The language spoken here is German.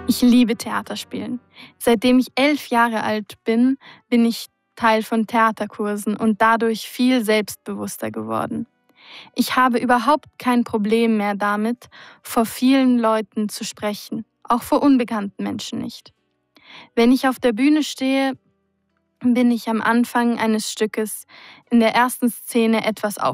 Ich liebe Theaterspielen. Seitdem ich 11 Jahre alt bin, bin ich Teil von Theaterkursen und dadurch viel selbstbewusster geworden. Ich habe überhaupt kein Problem mehr damit, vor vielen Leuten zu sprechen, auch vor unbekannten Menschen nicht. Wenn ich auf der Bühne stehe, bin ich am Anfang eines Stückes in der ersten Szene etwas